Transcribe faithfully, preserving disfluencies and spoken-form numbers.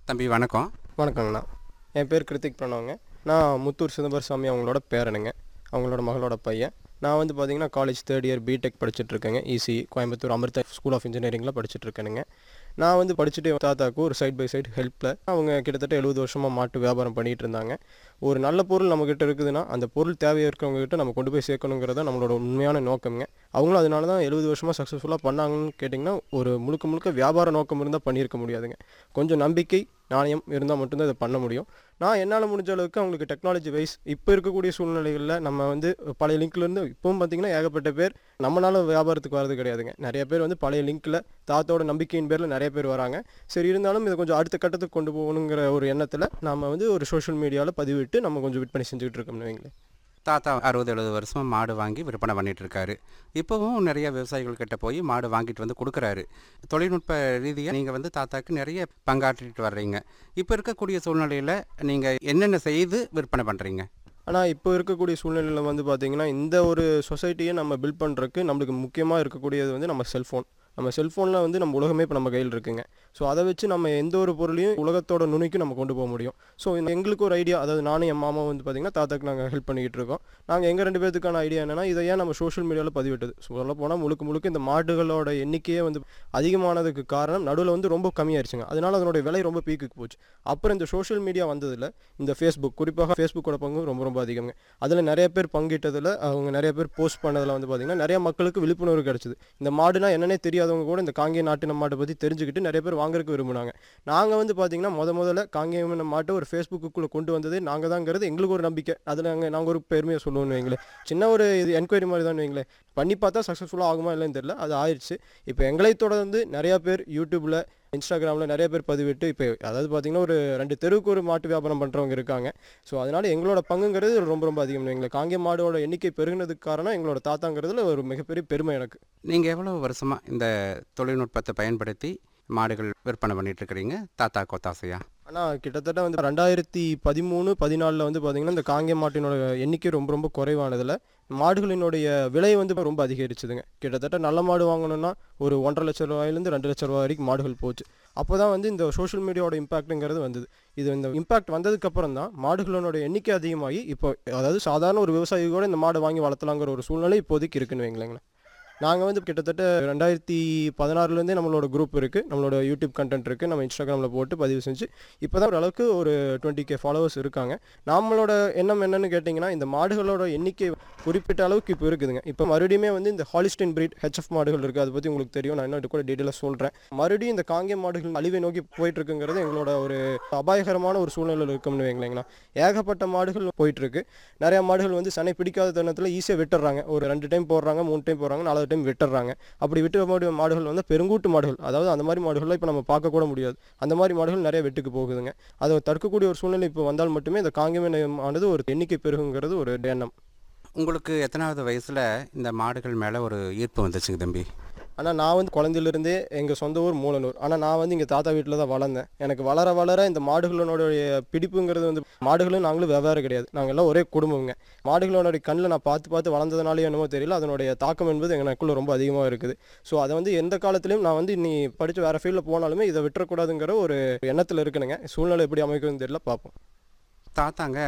தம்பி வணக்கம். வணக்கங்கண்ணா. என் பேர் கிருத்திக் பிரணவங்க. நான் முத்தூர் சிதம்பர சாமி அவங்களோட பேரனுங்க. அவங்களோட மகளோட பையன். நான் வந்து பார்த்தீங்கன்னா college third year BTech படிச்சுட்ருக்கேங்க. EC Coimbatore Amrita school of இன்ஜினியரிங்கில் படிச்சுட்ருக்கேனுங்க. நான் வந்து படிச்சுட்டு தாத்தாவுக்கு ஒரு சைட் பை சைட் ஹெல்ப்பில் அவங்க கிட்டத்தட்ட எழுபது வருஷமாக மாட்டு வியாபாரம் பண்ணிகிட்டு இருந்தாங்க. ஒரு நல்ல பொருள் நம்மக்கிட்ட இருக்குதுன்னா அந்த பொருள் தேவையாக இருக்கிறவங்ககிட்ட நம்ம கொண்டு போய் சேர்க்கணுங்கிறத நம்மளோட உண்மையான நோக்கம்ங்க. அவங்களும் அதனால தான் எழுபது வருஷமாக சக்ஸஸ்ஃபுல்லாக பண்ணாங்கன்னு கேட்டிங்கன்னா ஒரு முழுக்க முழுக்க வியாபார நோக்கம் இருந்தால் பண்ணியிருக்க முடியாதுங்க. கொஞ்சம் நம்பிக்கை நாணயம் இருந்தால் மட்டும்தான் இதை பண்ண முடியும். நான் என்னால் முடிஞ்ச அளவுக்கு அவங்களுக்கு டெக்னாலஜி வைஸ் இப்போ இருக்கக்கூடிய சூழ்நிலைகளில் நம்ம வந்து பழைய லிங்க்லேருந்து இப்பவும் பார்த்திங்கன்னா ஏகப்பட்ட பேர் நம்மளால வியாபாரத்துக்கு வரது கிடையாதுங்க. நிறைய பேர் வந்து பழைய லிங்க்கில் தாத்தோட நம்பிக்கையின் பேரில் நிறைய பேர் வராங்க. சரி இருந்தாலும் இதை கொஞ்சம் அடுத்த கட்டத்துக்கு கொண்டு போகணுங்கிற ஒரு எண்ணத்தில் நம்ம வந்து ஒரு சோஷியல் மீடியாவில் பதிவிட்டு நம்ம கொஞ்சம் விற்பனை செஞ்சுக்கிட்டு இருக்கோம்னு வைங்களேன். தாத்தா அறுபது எழுபது வருஷமாக மாடு வாங்கி விற்பனை பண்ணிட்டு இருக்காரு. இப்போவும் நிறைய விவசாயிகள் கிட்ட போய் மாடு வாங்கிட்டு வந்து கொடுக்குறாரு. தொழில்நுட்ப ரீதியாக நீங்கள் வந்து தாத்தாக்கு நிறைய பங்காற்றிட்டு வர்றீங்க. இப்போ இருக்கக்கூடிய சூழ்நிலையில் நீங்கள் என்னென்ன செய்து விற்பனை பண்ணுறீங்க? ஆனால் இப்போ இருக்கக்கூடிய சூழ்நிலையில் வந்து பார்த்திங்கன்னா இந்த ஒரு சொசைட்டியை நம்ம பில்ட் பண்ணுறதுக்கு நம்மளுக்கு முக்கியமாக இருக்கக்கூடியது வந்து நம்ம செல்ஃபோன். நம்ம செல்ஃபோனில் வந்து நம்ம உலகமே இப்போ நம்ம கையில் இருக்குங்க. ஸோ அதை வச்சு நம்ம எந்த ஒரு பொருளையும் உலகத்தோட நுனிக்கும் நம்ம கொண்டு போக முடியும். ஸோ எங்களுக்கு ஒரு ஐடியா, அதாவது நானும் என் மாமா வந்து பார்த்திங்கன்னா தாத்தாக்கு நாங்கள் ஹெல்ப் பண்ணிக்கிட்டு இருக்கோம். நாங்கள் எங்கள் ரெண்டு பேர்த்துக்கான ஐடியா என்னென்னா இதை ஏன் நம்ம சோஷியல் மீடியாவில் பதிவிட்டது. ஸோ சொல்ல போனால் முழுக்க முழுக்க இந்த மாடுகளோட எண்ணிக்கையே வந்து அதிகமானதுக்கு காரணம் நடுவில் வந்து ரொம்ப கம்மியாயிருச்சுங்க. அதனால் அதனுடைய விலை ரொம்ப பீக்குக்கு போச்சு. அப்புறம் இந்த சோஷியல் மீடியா வந்ததில் இந்த ஃபேஸ்புக், குறிப்பாக ஃபேஸ்புக்கோட பங்கு ரொம்ப ரொம்ப அதிகங்க. அதில் நிறைய பேர் பங்கிட்டதில் அவங்க நிறைய பேர் போஸ்ட் பண்ணதில் வந்து பார்த்திங்கன்னா நிறைய மக்களுக்கு விழிப்புணர்வு கிடச்சிது. இந்த மாடுனா என்னன்னே தெரியாதவங்க கூட இந்த காங்கேய நாட்டின மாட்டை பற்றி தெரிஞ்சுக்கிட்டு நிறைய பேர் வாங்குறதுக்கு விரும்புனாங்க. நாங்கள் வந்து பார்த்திங்கன்னா முத முதல்ல காங்கேயன மாட்டை ஒரு ஃபேஸ்புக்குள்ளே கொண்டு வந்ததே நாங்கள் தாங்கிறது எங்களுக்கு ஒரு நம்பிக்கை. அதில் நாங்கள் நாங்கள் ஒரு பெருமையை சொல்லுவோம்னு வைங்களேன். சின்ன ஒரு இது என்கொயரி மாதிரி தான் வைங்களேன். பண்ணி பார்த்தா சக்ஸஸ்ஃபுல்லாக ஆகுமா இல்லைன்னு தெரியல, அது ஆயிடுச்சு. இப்போ எங்களை தொடர்ந்து நிறையா பேர் யூடியூப்பில், இன்ஸ்டாகிராமில் நிறைய பேர் பதிவிட்டு இப்போ அதாவது பார்த்திங்கன்னா ஒரு ரெண்டு தெருவுக்கு ஒரு மாட்டு வியாபாரம் பண்ணுறவங்க இருக்காங்க. ஸோ அதனால் எங்களோட பங்குங்கிறது ரொம்ப ரொம்ப அதிகம். எங்களை காங்கேய மாடோட எண்ணிக்கை பெருகினதுக்கு காரணம் எங்களோட தாத்தாங்கிறதுல ஒரு மிகப்பெரிய பெருமை எனக்கு. நீங்கள் எவ்வளோ வருஷமாக இந்த தொழில்நுட்பத்தை பயன்படுத்தி மாடுகள் விற்பனை பண்ணிட்டு இருக்கிறீங்க தாத்தா கொத்தாசையா? ஆனால் கிட்டத்தட்ட வந்து ரெண்டாயிரத்தி பதிமூணு பதினாலில் வந்து பார்த்திங்கன்னா இந்த காங்கேய மாட்டினோட எண்ணிக்கை ரொம்ப ரொம்ப குறைவானதில் மாடுகளினுடைய விலை வந்து ரொம்ப அதிகரிச்சுதுங்க. கிட்டத்தட்ட நல்ல மாடு வாங்கணுன்னா ஒரு ஒன்றரை லட்ச ரூபாயிலேருந்து ரெண்டு லட்ச ரூபா வரைக்கும் மாடுகள் போச்சு. அப்போ தான் வந்து இந்த சோஷியல் மீடியாவோட இம்பாக்ட்டுங்கிறது வந்தது. இது இந்த இம்பாக்ட் வந்ததுக்கப்புறம் தான் மாடுகளோட எண்ணிக்கை அதிகமாகி இப்போ அதாவது சாதாரண ஒரு விவசாயி கூட இந்த மாடு வாங்கி வளர்த்தலாங்கிற ஒரு சூழ்நிலை இப்போதைக்கு இருக்குன்னு வைங்களேங்களேன். நாங்கள் வந்து கிட்டத்தட்ட ரெண்டாயிரத்தி பதினாறுலேருந்தே நம்மளோட குரூப் இருக்குது, நம்மளோட யூடியூப் கண்டென்ட் இருக்குது, நம்ம இன்ஸ்டாகிராமில் போட்டு பதிவு செஞ்சு இப்போ தான் ஓரளவுக்கு ஒரு டுவெண்ட்டி கே ஃபாலோவர்ஸ் இருக்காங்க. நம்மளோட எண்ணம் என்னென்னு கேட்டிங்கன்னா இந்த மாடுகளோட எண்ணிக்கை குறிப்பிட்ட அளவுக்கு இப்போ இருக்குதுங்க. இப்போ மறுபடியுமே வந்து இந்த ஹாலிஸ்டைன் பிரீட் ஹெச்எஃப் மாடுகள் இருக்குது, அதை பற்றி உங்களுக்கு தெரியும். நான் இன்னும் கூட டீட்டெயிலாக சொல்கிறேன். மறுபடியும் இந்த காங்கேய மாடுகள் அழிவை நோக்கி போயிட்டுருக்குங்கிறது எங்களோட ஒரு அபாயகரமான ஒரு சூழ்நிலையில் இருக்கும்னு வைங்களேங்களா. ஏகப்பட்ட மாடுகள் போயிட்டுருக்கு. நிறையா மாடுகள் வந்து சனை பிடிக்காத தருணத்தில் ஈஸியாக விட்டுறாங்க. ஒரு ரெண்டு டைம் போடுறாங்க, மூணு டைம் போடுறாங்க, நாலாவது டைம் விட்டுறாங்க. அப்படி விட்டு மாடுகள் வந்து பெருங்கூட்டு மாடுகள், அதாவது அந்த மாதிரி மாடுகள்லாம் இப்போ நம்ம பார்க்க கூட முடியாது. அந்த மாதிரி மாடுகள் நிறைய வெட்டுக்கு போகுதுங்க. அதை தடுக்கக்கூடிய ஒரு சூழ்நிலை இப்போ வந்தால் மட்டுமே இந்த காங்கேயம் ஆனது ஒரு எண்ணிக்கை பெருகுங்கிறது ஒரு எண்ணம். உங்களுக்கு எத்தனாவது வயசில் இந்த மாடுகள் மேலே ஒரு ஈர்ப்பு வந்துச்சுங்க தம்பி? ஆனால் நான் வந்து குழந்தையிலிருந்தே எங்கள் சொந்த ஊர் மூலனூர். ஆனால் நான் வந்து இங்கே தாத்தா வீட்டில் தான் வளர்ந்தேன். எனக்கு வளர வளர இந்த மாடுகளோடைய பிடிப்புங்கிறது வந்து மாடுகளும் நாங்களும் வெவ்வேறு கிடையாது, நாங்கள் எல்லாம் ஒரே குடும்பங்க. மாடுகளோட கண்ணில் நான் பார்த்து பார்த்து வளர்ந்ததுனாலே என்னமோ தெரியல, அதனுடைய தாக்கம் என்பது எனக்குள்ள ரொம்ப அதிகமாக இருக்குது. ஸோ அதை வந்து எந்த காலத்துலையும் நான் வந்து நீ படித்து வேறு ஃபீல்டில் போனாலுமே இதை விட்டுறக்கூடாதுங்கிற ஒரு எண்ணத்தில் இருக்கணுங்க. சூழ்நிலை எப்படி அமைக்குதுன்னு தெரியல, பார்ப்போம். தாத்தாங்க